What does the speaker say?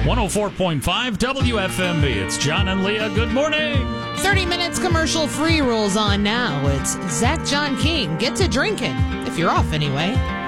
104.5 WFMB. It's John and Leah. Good morning. 30 minutes commercial-free rolls on now. It's Zach John King. Get to drinking, if you're off anyway.